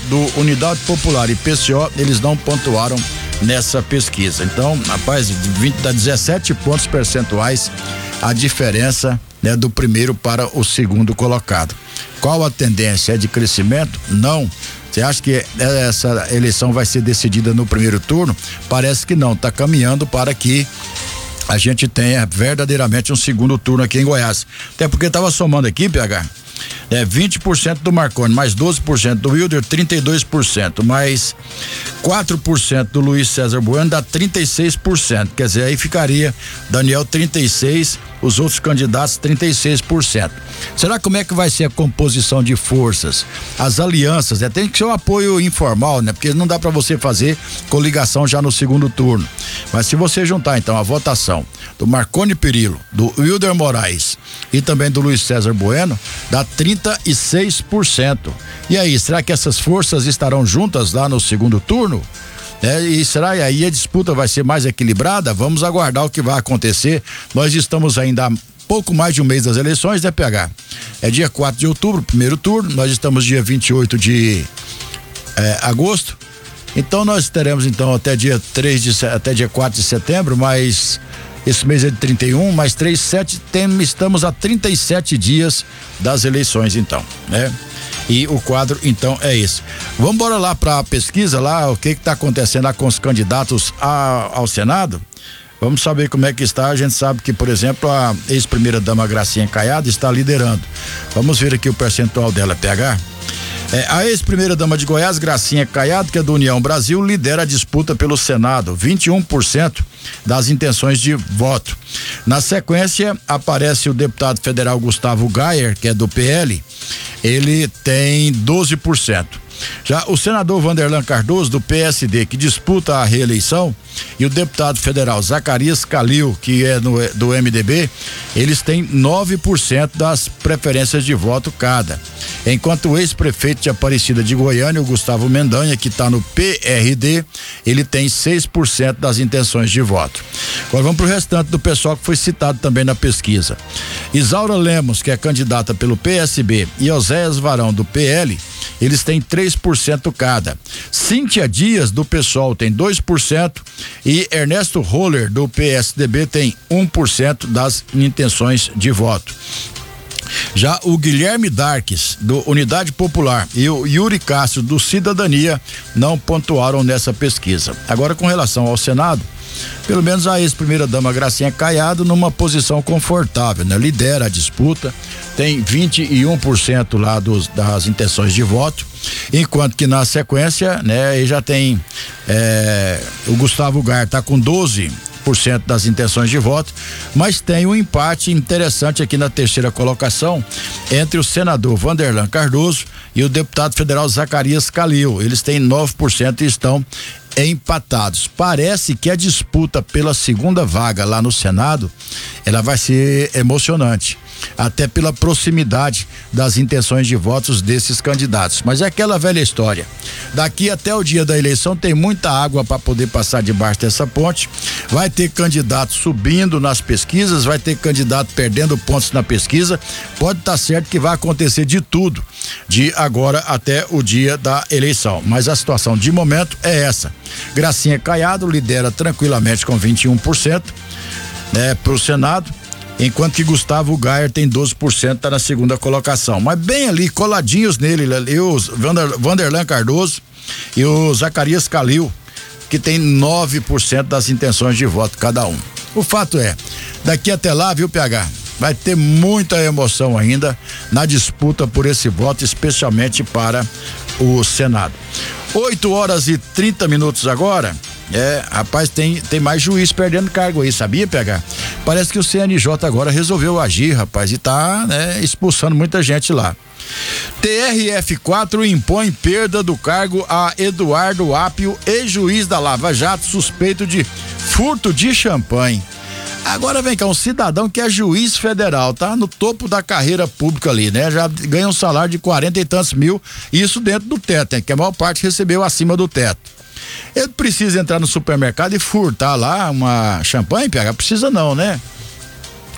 do Unidade Popular e PCO, eles não pontuaram nessa pesquisa. Então, rapaz, dá 17 pontos percentuais a diferença, né, do primeiro para o segundo colocado. Qual a tendência? É de crescimento? Não. Você acha que essa eleição vai ser decidida no primeiro turno? Parece que não, está caminhando para que a gente tenha verdadeiramente um segundo turno aqui em Goiás. Até porque estava somando aqui, PH, 20% do Marconi, mais 12% do Wilder, 32%, mais 4% do Luiz César Bueno, dá 36%. Quer dizer, aí ficaria Daniel 36%, os outros candidatos 36%. Será como é que vai ser a composição de forças? As alianças, tem que ser um apoio informal, né? Porque não dá para você fazer coligação já no segundo turno. Mas se você juntar então a votação do Marconi Perillo, do Wilder Moraes e também do Luiz César Bueno, dá 36%. E aí, será que essas forças estarão juntas lá no segundo turno? E será que aí a disputa vai ser mais equilibrada? Vamos aguardar o que vai acontecer. Nós estamos ainda há pouco mais de um mês das eleições, né, PH? É dia 4 de outubro, primeiro turno, nós estamos dia 28 de agosto. Então nós teremos então até dia 4 de setembro, mas esse mês é de 31, mais 3, 7, estamos a 37 dias das eleições então, né? E o quadro então é esse. Vamos embora lá para a pesquisa lá, o que está acontecendo lá com os candidatos ao Senado? Vamos saber como é que está. A gente sabe que, por exemplo, a ex-primeira dama Gracinha Caiado está liderando. Vamos ver aqui o percentual dela, PH. A ex-primeira dama de Goiás, Gracinha Caiado, que é do União Brasil, lidera a disputa pelo Senado, 21% das intenções de voto. Na sequência, aparece o deputado federal Gustavo Gayer, que é do PL, ele tem 12%. Já o senador Vanderlan Cardoso, do PSD, que disputa a reeleição, e o deputado federal Zacarias Calil, que é do MDB, eles têm 9% das preferências de voto cada. Enquanto o ex-prefeito de Aparecida de Goiânia, o Gustavo Mendanha, que está no PRD, ele tem 6% das intenções de voto. Agora vamos para o restante do pessoal que foi citado também na pesquisa. Isaura Lemos, que é candidata pelo PSB, e Oséias Varão, do PL, eles têm 3% cada. Cíntia Dias, do PSOL, tem 2%, e Ernesto Roller, do PSDB, tem 1% das intenções de voto. Já o Guilherme Darques, do Unidade Popular, e o Yuri Castro, do Cidadania, não pontuaram nessa pesquisa. Agora, com relação ao Senado, pelo menos a ex-primeira dama Gracinha Caiado numa posição confortável, né? Lidera a disputa, tem 21% lá das intenções de voto, enquanto que na sequência, né, aí já tem o Gustavo Gayer tá com 12% das intenções de voto, mas tem um empate interessante aqui na terceira colocação entre o senador Vanderlan Cardoso e o deputado federal Zacarias Calil. Eles têm 9% e estão empatados. Parece que a disputa pela segunda vaga lá no Senado, ela vai ser emocionante, até pela proximidade das intenções de votos desses candidatos. Mas é aquela velha história. Daqui até o dia da eleição tem muita água para poder passar debaixo dessa ponte. Vai ter candidato subindo nas pesquisas, vai ter candidato perdendo pontos na pesquisa. Pode estar certo que vai acontecer de tudo, de agora até o dia da eleição. Mas a situação de momento é essa. Gracinha Caiado lidera tranquilamente com 21%, né, pro Senado, enquanto que Gustavo Gayer tem 12%, tá na segunda colocação. Mas bem ali, coladinhos nele, ali os Vanderlan Cardoso e o Zacarias Calil, que tem 9% das intenções de voto cada um. O fato é, daqui até lá, viu, PH? Vai ter muita emoção ainda na disputa por esse voto, especialmente para o Senado. 8h30 agora. Rapaz, tem mais juiz perdendo cargo aí, sabia, PH? Parece que o CNJ agora resolveu agir, rapaz, e tá, né, expulsando muita gente lá. TRF4 impõe perda do cargo a Eduardo Apio, ex-juiz da Lava Jato, suspeito de furto de champanhe. Agora vem cá, um cidadão que é juiz federal, tá no topo da carreira pública ali, né? Já ganha um salário de 40 e tantos mil, isso dentro do teto, né? Que a maior parte recebeu acima do teto. Ele precisa entrar no supermercado e furtar lá uma champanhe, PH? Precisa não, né?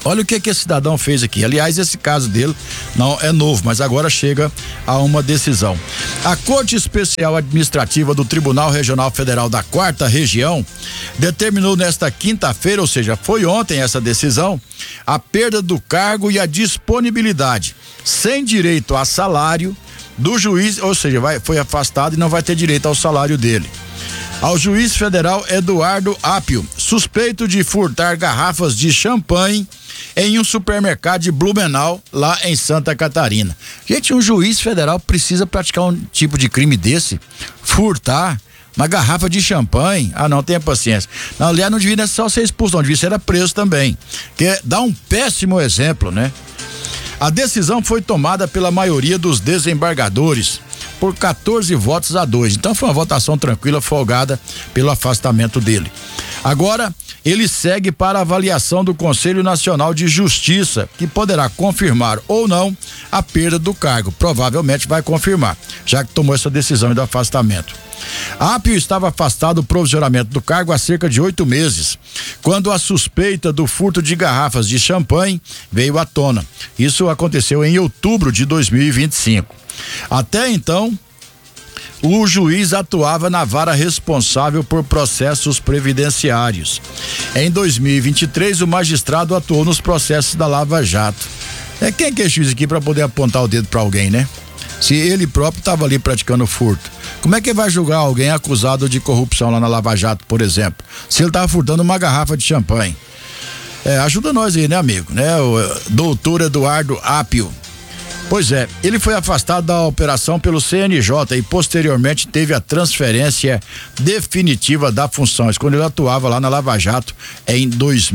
Olha o que esse cidadão fez aqui. Aliás, esse caso dele não é novo, mas agora chega a uma decisão. A Corte Especial Administrativa do Tribunal Regional Federal da 4ª Região determinou nesta quinta-feira, ou seja, foi ontem essa decisão, a perda do cargo e a disponibilidade, sem direito a salário, do juiz, ou seja, foi afastado e não vai ter direito ao salário dele. Ao juiz federal Eduardo Apio, suspeito de furtar garrafas de champanhe em um supermercado de Blumenau, lá em Santa Catarina. Gente, um juiz federal precisa praticar um tipo de crime desse? Furtar uma garrafa de champanhe? Ah, não, tenha paciência. Não, aliás, não devia só ser expulso, não devia ser preso também. Que dá um péssimo exemplo, né? A decisão foi tomada pela maioria dos desembargadores, por 14 votos a 2. Então foi uma votação tranquila, folgada pelo afastamento dele. Agora, ele segue para avaliação do Conselho Nacional de Justiça, que poderá confirmar ou não a perda do cargo. Provavelmente vai confirmar, já que tomou essa decisão do afastamento. Apio estava afastado provisoriamente do cargo há cerca de 8 meses, quando a suspeita do furto de garrafas de champanhe veio à tona. Isso aconteceu em outubro de 2025. Até então, o juiz atuava na vara responsável por processos previdenciários. Em 2023, o magistrado atuou nos processos da Lava Jato. Quem que é juiz aqui para poder apontar o dedo para alguém, né? Se ele próprio estava ali praticando furto, como é que vai julgar alguém acusado de corrupção lá na Lava Jato, por exemplo? Se ele estava furtando uma garrafa de champanhe. Ajuda nós aí, né, amigo? Né? O doutor Eduardo Apio. Pois é, ele foi afastado da operação pelo CNJ e posteriormente teve a transferência definitiva da função, quando ele atuava lá na Lava Jato em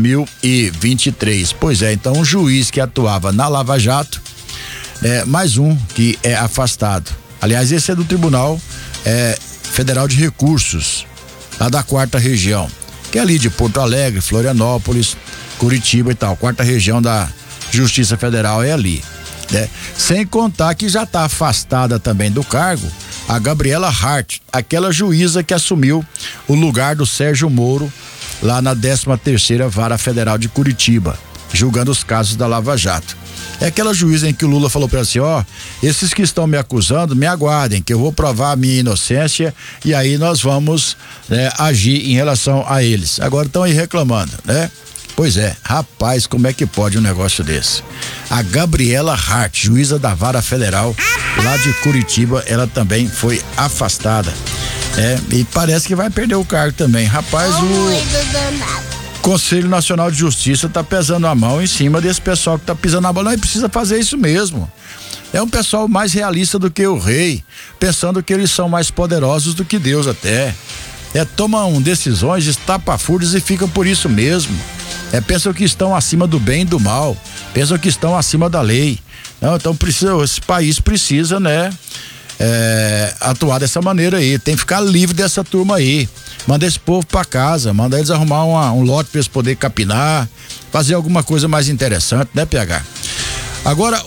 2023. Pois é, então um juiz que atuava na Lava Jato, mais um que é afastado. Aliás, esse é do Tribunal Federal de Recursos, lá da 4ª Região, que é ali de Porto Alegre, Florianópolis, Curitiba e tal. 4ª Região da Justiça Federal é ali. Sem contar que já está afastada também do cargo a Gabriela Hart, aquela juíza que assumiu o lugar do Sérgio Moro lá na 13ª Vara Federal de Curitiba, julgando os casos da Lava Jato. É aquela juíza em que o Lula falou para ela assim, esses que estão me acusando, me aguardem, que eu vou provar a minha inocência e aí nós vamos agir em relação a eles. Agora estão aí reclamando, né? Pois é, rapaz, como é que pode um negócio desse? A Gabriela Hart, juíza da Vara Federal lá de Curitiba, ela também foi afastada. E parece que vai perder o cargo também. Rapaz, o Conselho Nacional de Justiça tá pesando a mão em cima desse pessoal que tá pisando na bola. Não, precisa fazer isso mesmo. É um pessoal mais realista do que o rei, pensando que eles são mais poderosos do que Deus até. Tomam decisões estapafúrdias e ficam por isso mesmo. Pensam que estão acima do bem e do mal, pensam que estão acima da lei. Não, então esse país precisa, atuar dessa maneira aí, tem que ficar livre dessa turma aí. Manda esse povo pra casa, manda eles arrumar um lote pra eles poderem capinar, fazer alguma coisa mais interessante, né, PH? Agora,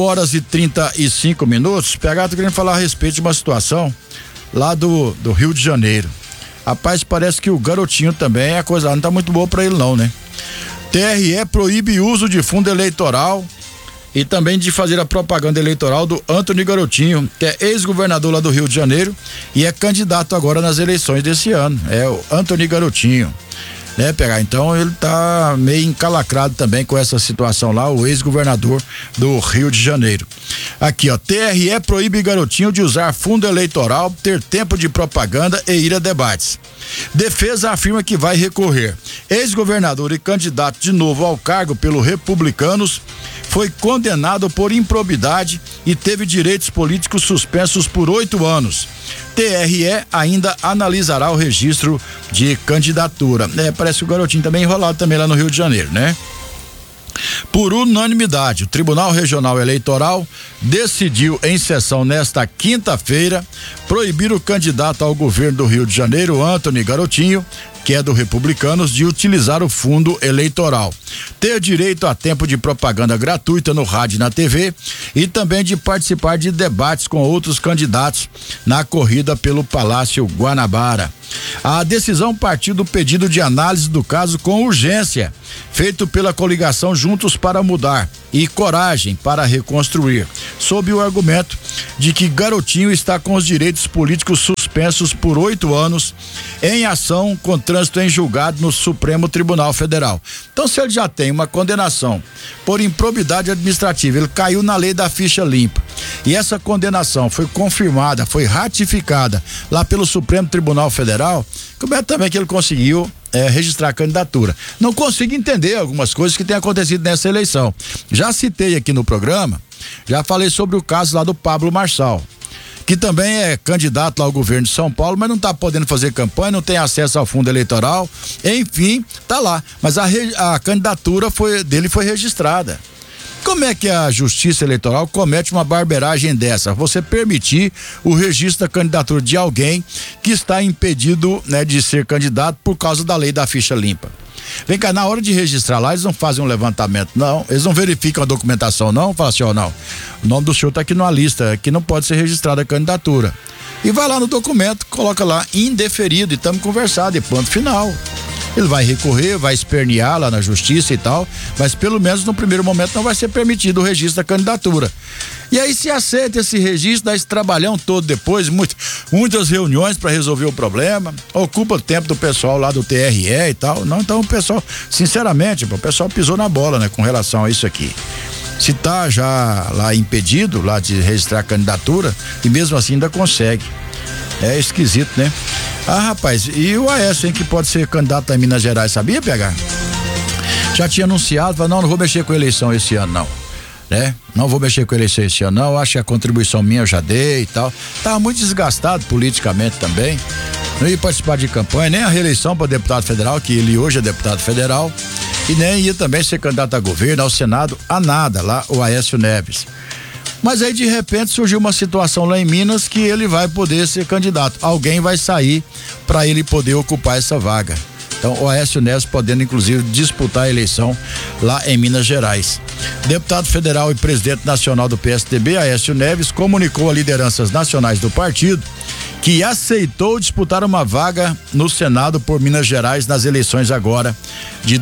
8h35, PH, tô querendo falar a respeito de uma situação lá do Rio de Janeiro. Rapaz, parece que o garotinho também, a coisa lá não tá muito boa pra ele não, né? TRE proíbe uso de fundo eleitoral e também de fazer a propaganda eleitoral do Antony Garotinho, que é ex-governador lá do Rio de Janeiro e é candidato agora nas eleições desse ano. É o Antony Garotinho, né, PH? Então ele tá meio encalacrado também com essa situação lá, o ex-governador do Rio de Janeiro. Aqui, TRE proíbe Garotinho de usar fundo eleitoral, ter tempo de propaganda e ir a debates. Defesa afirma que vai recorrer. Ex-governador e candidato de novo ao cargo pelo Republicanos foi condenado por improbidade e teve direitos políticos suspensos por 8 anos. TRE ainda analisará o registro de candidatura. Parece que o garotinho também enrolado também lá no Rio de Janeiro, né? Por unanimidade, o Tribunal Regional Eleitoral decidiu em sessão nesta quinta-feira proibir o candidato ao governo do Rio de Janeiro, Antony Garotinho, que é do Republicanos, de utilizar o fundo eleitoral, ter direito a tempo de propaganda gratuita no rádio e na TV e também de participar de debates com outros candidatos na corrida pelo Palácio Guanabara. A decisão partiu do pedido de análise do caso com urgência, feito pela coligação Juntos para Mudar e Coragem para Reconstruir, sob o argumento de que Garotinho está com os direitos políticos suspensos por 8 anos em ação com trânsito em julgado no Supremo Tribunal Federal. Então, se ele já tem uma condenação por improbidade administrativa, ele caiu na lei da ficha limpa, e essa condenação foi confirmada, foi ratificada lá pelo Supremo Tribunal Federal, como é também que ele conseguiu registrar a candidatura? Não consigo entender algumas coisas que têm acontecido nessa eleição. Já citei aqui no programa, já falei sobre o caso lá do Pablo Marçal, que também é candidato lá ao governo de São Paulo, mas não está podendo fazer campanha, não tem acesso ao fundo eleitoral, enfim, tá lá. Mas a candidatura dele foi registrada. Como é que a Justiça Eleitoral comete uma barbeiragem dessa? Você permitir o registro da candidatura de alguém que está impedido, né, de ser candidato por causa da lei da ficha limpa. Vem cá, na hora de registrar lá, eles não fazem um levantamento, não, eles não verificam a documentação, não, falam assim, ó, não, o nome do senhor está aqui numa lista, que não pode ser registrada a candidatura. E vai lá no documento, coloca lá, indeferido, e estamos conversando, e ponto final. Ele vai recorrer, vai espernear lá na justiça e tal, mas pelo menos no primeiro momento não vai ser permitido o registro da candidatura. E aí se aceita esse registro, dá esse trabalhão todo depois, muitas reuniões para resolver o problema, ocupa o tempo do pessoal lá do TRE e tal. Não, então o pessoal, sinceramente, o pessoal pisou na bola, né, com relação a isso aqui. Se tá já lá impedido lá de registrar a candidatura, e mesmo assim ainda consegue. É esquisito, né? Ah, rapaz, e o Aécio, hein, que pode ser candidato a Minas Gerais, sabia, PH? Já tinha anunciado, falou, não vou mexer com a eleição esse ano, não, né? Não vou mexer com a eleição esse ano, não, acho que a contribuição minha eu já dei e tal. Tava muito desgastado politicamente também, não ia participar de campanha, nem a reeleição para deputado federal, que ele hoje é deputado federal, e nem ia também ser candidato a governo, ao Senado, a nada, lá o Aécio Neves. Mas aí de repente surgiu uma situação lá em Minas que ele vai poder ser candidato. Alguém vai sair para ele poder ocupar essa vaga. Então o Aécio Neves podendo inclusive disputar a eleição lá em Minas Gerais. Deputado federal e presidente nacional do PSDB, Aécio Neves, comunicou a lideranças nacionais do partido que aceitou disputar uma vaga no Senado por Minas Gerais nas eleições agora de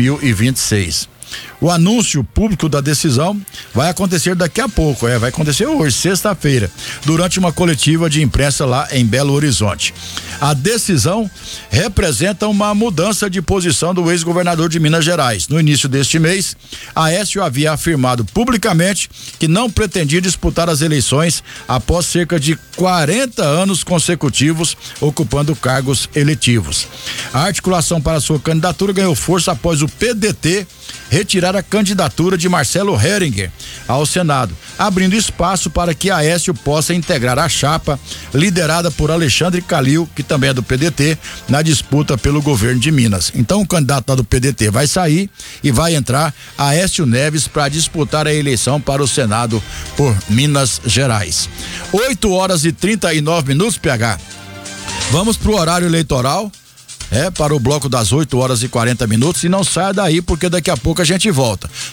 2026. O anúncio público da decisão vai acontecer daqui a pouco, vai acontecer hoje, sexta-feira, durante uma coletiva de imprensa lá em Belo Horizonte. A decisão representa uma mudança de posição do ex-governador de Minas Gerais. No início deste mês, Aécio havia afirmado publicamente que não pretendia disputar as eleições após cerca de 40 anos consecutivos ocupando cargos eletivos. A articulação para sua candidatura ganhou força após o PDT retirar a candidatura de Marcelo Heringer ao Senado, abrindo espaço para que Aécio possa integrar a chapa liderada por Alexandre Calil, que também é do PDT, na disputa pelo governo de Minas. Então o candidato do PDT vai sair e vai entrar Aécio Neves para disputar a eleição para o Senado por Minas Gerais. 8h39, PH. Vamos pro horário eleitoral. Para o bloco das 8h40, e não saia daí porque daqui a pouco a gente volta.